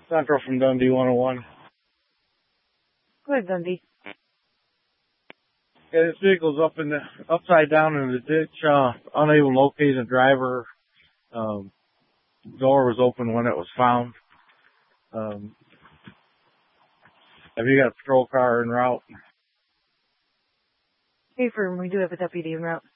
Central from Dundee 101. Go ahead, Dundee. Yeah, this vehicle's upside down in the ditch, unable to locate the driver. Door was open when it was found. Have you got a patrol car en route? Hey, firm, we do have a deputy en route.